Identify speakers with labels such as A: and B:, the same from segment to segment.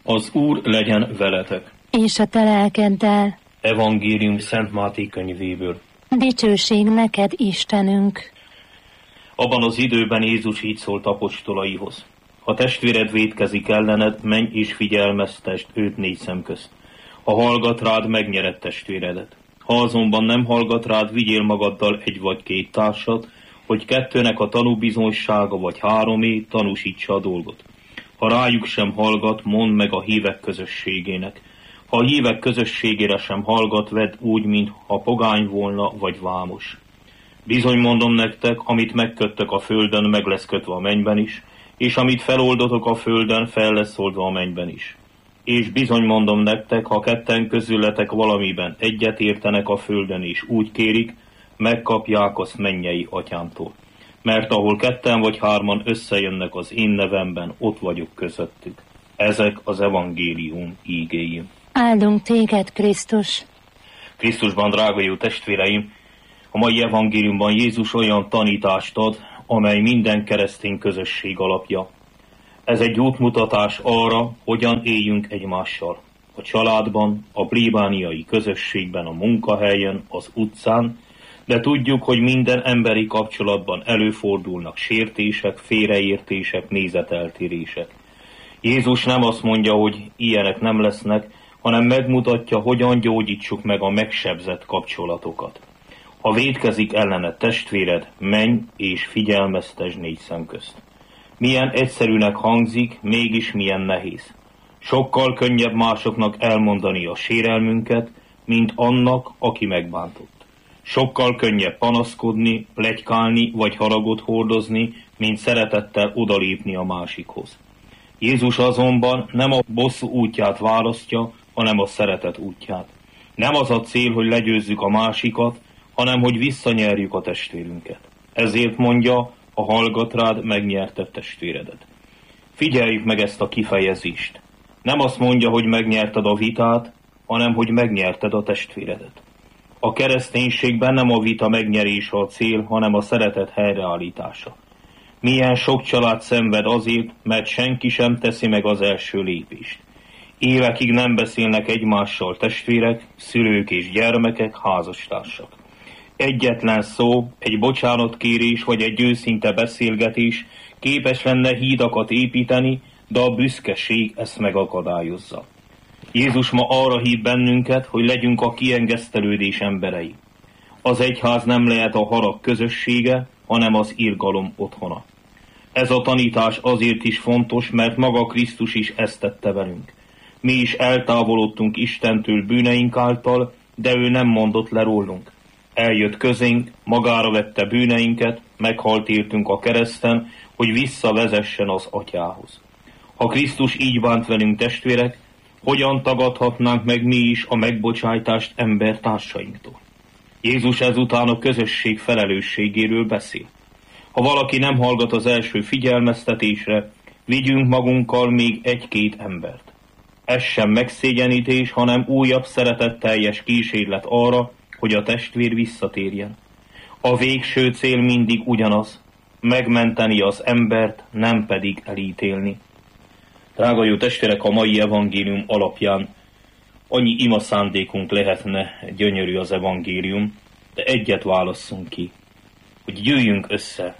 A: Az Úr legyen veletek.
B: És a te lelkeddel.
A: Evangélium Szent Máté könyvéből.
B: Dicsőség neked, Istenünk!
A: Abban az időben Jézus így szólt apostolaihoz. Ha testvéred vétkezik ellened, menj és figyelmeztesd őt 4 szem közt. Ha hallgat rád, megnyered testvéredet. Ha azonban nem hallgat rád, vigyél magaddal 1 vagy 2 társat, hogy 2-nek a tanúbizonysága vagy 3 tanúsítsa a dolgot. Ha rájuk sem hallgat, mondd meg a hívek közösségének. Ha a hívek közösségére sem hallgat, vedd úgy, mintha pogány volna vagy vámos. Bizony mondom nektek, amit megköttek a földön, meg lesz kötve a mennyben is, és amit feloldotok a földön, fel lesz oldva a mennyben is. És bizony mondom nektek, ha 2 közületek valamiben egyet értenek a földön, és úgy kérik, megkapják azt mennyei atyámtól. Mert ahol 2 vagy 3 összejönnek az én nevemben, ott vagyok közöttük. Ezek az evangélium ígéi.
B: Áldunk téged, Krisztus!
A: Krisztusban, drága jó testvéreim, a mai evangéliumban Jézus olyan tanítást ad, amely minden keresztény közösség alapja. Ez egy útmutatás arra, hogyan éljünk egymással. A családban, a plébániai közösségben, a munkahelyen, az utcán, de tudjuk, hogy minden emberi kapcsolatban előfordulnak sértések, félreértések, nézeteltérések. Jézus nem azt mondja, hogy ilyenek nem lesznek, hanem megmutatja, hogyan gyógyítsuk meg a megsebzett kapcsolatokat. Ha vétkezik ellened testvéred, menj és figyelmeztesd 4 szem közt. Milyen egyszerűnek hangzik, mégis milyen nehéz. Sokkal könnyebb másoknak elmondani a sérelmünket, mint annak, aki megbántott. Sokkal könnyebb panaszkodni, pletykálni vagy haragot hordozni, mint szeretettel odalépni a másikhoz. Jézus azonban nem a bosszú útját választja, hanem a szeretet útját. Nem az a cél, hogy legyőzzük a másikat, hanem hogy visszanyerjük a testvérünket. Ezért mondja, ha hallgat rád, megnyerted testvéredet. Figyeljük meg ezt a kifejezést. Nem azt mondja, hogy megnyerted a vitát, hanem hogy megnyerted a testvéredet. A kereszténységben nem a vita megnyerése a cél, hanem a szeretet helyreállítása. Milyen sok család szenved azért, mert senki sem teszi meg az első lépést. Évekig nem beszélnek egymással testvérek, szülők és gyermekek, házastársak. Egyetlen szó, egy bocsánatkérés vagy egy őszinte beszélgetés képes lenne hídakat építeni, de a büszkeség ezt megakadályozza. Jézus ma arra hív bennünket, hogy legyünk a kiengesztelődés emberei. Az egyház nem lehet a harag közössége, hanem az irgalom otthona. Ez a tanítás azért is fontos, mert maga Krisztus is ezt tette velünk. Mi is eltávolodtunk Istentől bűneink által, de ő nem mondott le rólunk. Eljött közénk, magára vette bűneinket, meghalt értünk a kereszten, hogy visszavezessen az atyához. Ha Krisztus így bánt velünk testvérek, hogyan tagadhatnánk meg mi is a megbocsájtást embertársainktól? Jézus ezután a közösség felelősségéről beszél. Ha valaki nem hallgat az első figyelmeztetésre, vigyünk magunkkal még 1-2 embert. Ez sem megszégyenítés, hanem újabb szeretetteljes kísérlet arra, hogy a testvér visszatérjen. A végső cél mindig ugyanaz, megmenteni az embert, nem pedig elítélni. Drága jó testvérek, a mai evangélium alapján annyi ima szándékunk lehetne, gyönyörű az evangélium, de egyet válasszunk ki, hogy jöjjünk össze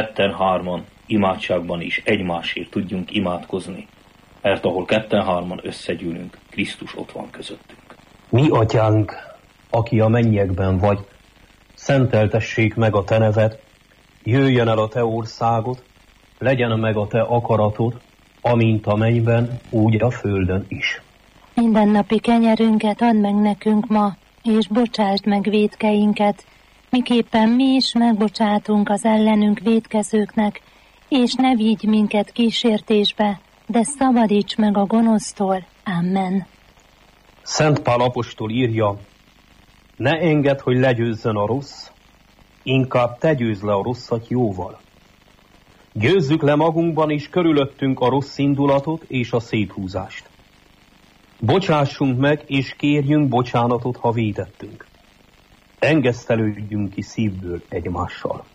A: 2-3 imádságban is egymásért tudjunk imádkozni, mert ahol 2-3 összegyűlünk, Krisztus ott van közöttünk.
C: Mi atyánk, aki a mennyekben vagy, szenteltessék meg a te neved, jöjjön el a te országod, legyen meg a te akaratod, amint a mennyben, úgy a földön is.
B: Mindennapi kenyerünket add meg nekünk ma, és bocsásd meg vétkeinket, miképpen mi is megbocsátunk az ellenünk vétkezőknek, és ne vigy minket kísértésbe, de szabadíts meg a gonosztól. Amen.
C: Szent Pál apostol írja, ne engedd, hogy legyőzzön a rossz, inkább te győzd le a rosszat jóval. Győzzük le magunkban és körülöttünk a rossz indulatot és a széthúzást. Bocsássunk meg és kérjünk bocsánatot, ha vétettünk. Engesztelődjünk ki szívből egymással.